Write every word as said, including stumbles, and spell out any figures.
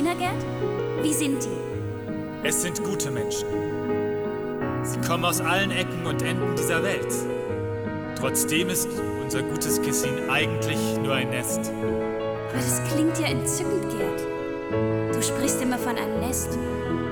Spinner, Gerd? Wie sind die? Es sind gute Menschen. Sie kommen aus allen Ecken und Enden dieser Welt. Trotzdem ist unser gutes Kissin eigentlich nur ein Nest. Aber das klingt ja entzückend, Gerd. Du sprichst immer von einem Nest.